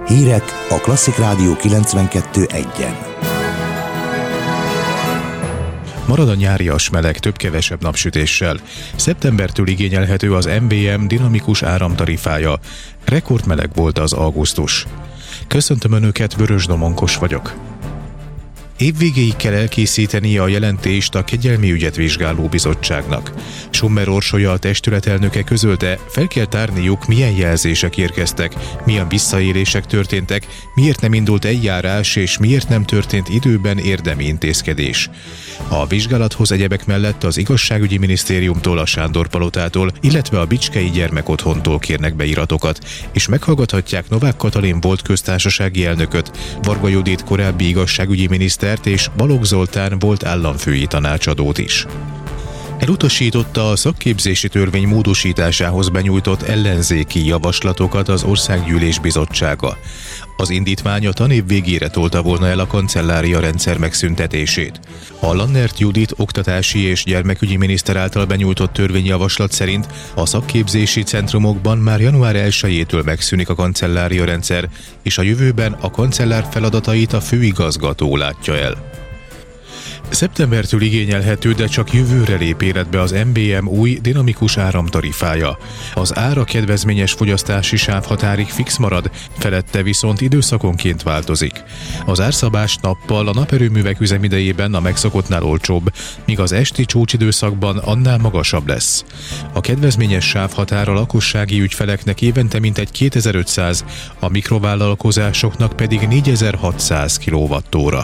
Hírek a Klasszik Rádió 92.1-en. Marad a nyárias meleg, több-kevesebb napsütéssel. Szeptembertől igényelhető az MVM dinamikus áramtarifája. Rekordmeleg volt az augusztus. Köszöntöm Önöket, Vörös Domonkos vagyok. Évvégéig kell elkészítenie a jelentést a Kegyelmi ügyet vizsgáló bizottságnak. Sommer Orsolya, a testület elnöke közölte, fel kell tárniuk, milyen jelzések érkeztek, milyen visszaélések történtek, miért nem indult eljárás és miért nem történt időben érdemi intézkedés. A vizsgálathoz egyebek mellett az Igazságügyi Minisztériumtól, a Sándor-palotától, illetve a Bicskei Gyermekotthontól kérnek be iratokat, és meghallgathatják Novák Katalin volt köztársasági elnököt, Varga Judit korábbi igazságügyi minisztert és Balogh Zoltán volt államfői tanácsadót is. Elutasította a szakképzési törvény módosításához benyújtott ellenzéki javaslatokat az Országgyűlés Bizottsága. Az indítvány a tanév végére tolta volna el a kancellária rendszer megszüntetését. A Lannert Judit oktatási és gyermekügyi miniszter által benyújtott törvényjavaslat szerint a szakképzési centrumokban már január 1-től megszűnik a kancellária rendszer, és a jövőben a kancellár feladatait a főigazgató látja el. Szeptembertől igényelhető, de csak jövőre lép életbe az MVM új dinamikus áramtarifája. Az ára kedvezményes fogyasztási sávhatárig fix marad, felette viszont időszakonként változik. Az árszabás nappal a naperőművek üzemidejében a megszokottnál olcsóbb, míg az esti csúcsidőszakban annál magasabb lesz. A kedvezményes sávhatár a lakossági ügyfeleknek évente mintegy 2500, a mikrovállalkozásoknak pedig 4600 kWh.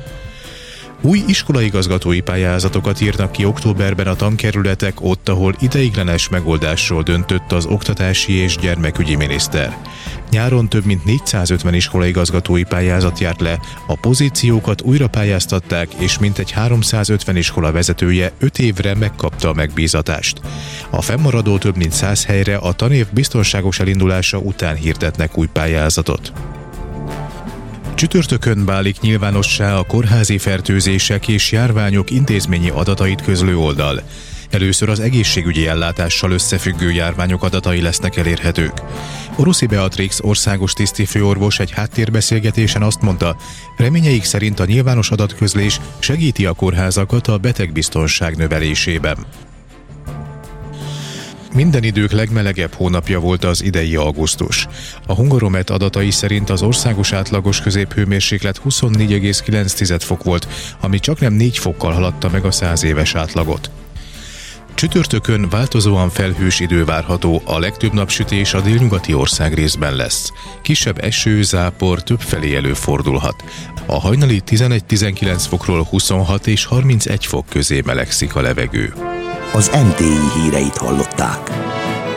Új iskolaigazgatói pályázatokat írnak ki októberben a tankerületek ott, ahol ideiglenes megoldásról döntött az oktatási és gyermekügyi miniszter. Nyáron több mint 450 iskolaigazgatói pályázat járt le, a pozíciókat újra pályáztatták, és mintegy 350 iskola vezetője 5 évre megkapta a megbízatást. A fennmaradó több mint 100 helyre a tanév biztonságos elindulása után hirdetnek új pályázatot. Csütörtökön válik nyilvánossá a kórházi fertőzések és járványok intézményi adatait közlő oldal. Először az egészségügyi ellátással összefüggő járványok adatai lesznek elérhetők. Oroszi Beatrix országos tisztifőorvos egy háttérbeszélgetésen azt mondta, reményeik szerint a nyilvános adatközlés segíti a kórházakat a betegbiztonság növelésében. Minden idők legmelegebb hónapja volt az idei augusztus. A Hungaromet adatai szerint az országos átlagos középhőmérséklet 24,9 fok volt, ami csaknem 4 fokkal haladta meg a 100 éves átlagot. Csütörtökön változóan felhős idő várható, a legtöbb napsütés a délnyugati országrészben lesz. Kisebb eső, zápor többfelé előfordulhat. A hajnali 11-19 fokról 26 és 31 fok közé melegszik a levegő. Az NTI híreit hallották.